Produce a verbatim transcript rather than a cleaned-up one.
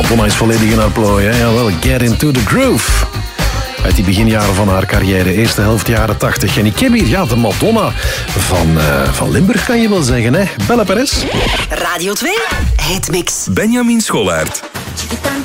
Madonna is volledig in haar plooi, hè? Jawel, Get Into The Groove. Uit die beginjaren van haar carrière, eerste helft jaren tachtig. En ik heb hier ja, de Madonna van, uh, van Limburg, kan je wel zeggen, hè? Belle Perez. Radio twee, Hitmix. Benjamin Scholaert.